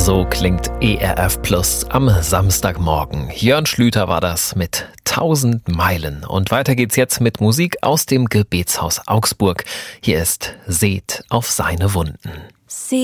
So klingt ERF Plus am Samstagmorgen. Jörn Schlüter war das mit 1000 Meilen. Und weiter geht's jetzt mit Musik aus dem Gebetshaus Augsburg. Hier ist Seht auf seine Wunden.